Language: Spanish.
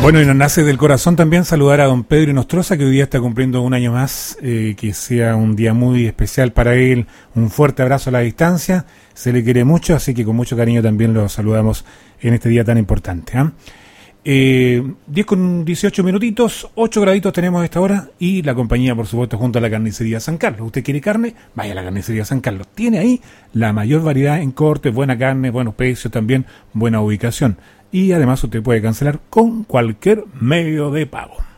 Bueno, y nos nace del corazón también saludar a don Pedro Nostroza, que hoy día está cumpliendo un año más, que sea un día muy especial para él. Un fuerte abrazo a la distancia, se le quiere mucho, así que con mucho cariño también lo saludamos en este día tan importante. 10 con 18 minutitos, 8 graditos tenemos a esta hora, y la compañía, por supuesto, junto a la carnicería San Carlos. ¿Usted quiere carne? Vaya a la carnicería San Carlos. Tiene ahí la mayor variedad en cortes, buena carne, buenos precios también, buena ubicación. Y además usted puede cancelar con cualquier medio de pago.